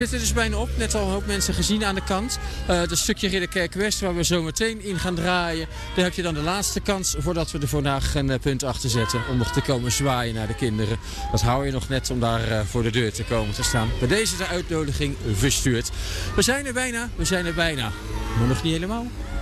We zitten dus bijna op, net al een hoop mensen gezien aan de kant. Het stukje Ridderkerk West waar we zo meteen in gaan draaien. Daar heb je dan de laatste kans voordat we er vandaag een punt achter zetten. Om nog te komen zwaaien naar de kinderen. Dat hou je nog net om daar voor de deur te komen te staan. Bij deze de uitnodiging verstuurd. We zijn er bijna, maar nog niet helemaal.